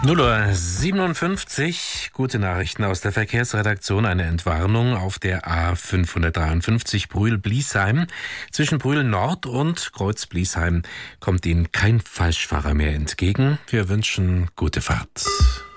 0:57 Uhr, gute Nachrichten aus der Verkehrsredaktion. Eine Entwarnung auf der A553 Brühl-Bliesheim. Zwischen Brühl Nord und Kreuz Bliesheim kommt Ihnen kein Falschfahrer mehr entgegen. Wir wünschen gute Fahrt.